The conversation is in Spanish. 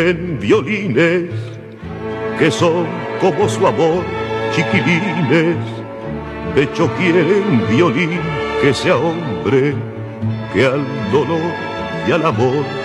en violines que son como su amor, chiquilines. Becho quieren violín que sea hombre, que al dolor y al amor